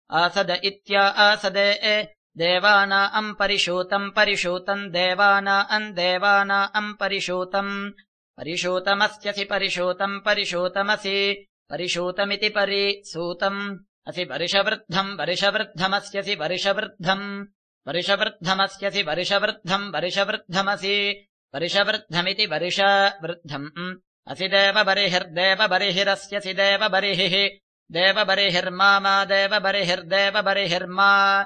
आसद इत्या आसदे देवानाम् परिषूतम् परिषूतम् देवानाम् देवानाम् परिषूतम् परिषूतमस्यसि परिषूतम् परिषूतमसि परिषूतमिति परिसूतम् असि वर्षवृद्धम् वर्षवृद्धमस्यसि वर्षवृद्धम् वर्षवृद्धमस्यसि वर्षवृद्धम् वर्षवृद्धमसि वर्षवृद्धमिति वर्षवृद्धम् असि देवबर्हिर्देवबर्हिरस्यसि देवबर्हिः देवबर्हिर्मा देवबर्हिर्देवबर्हिर्मा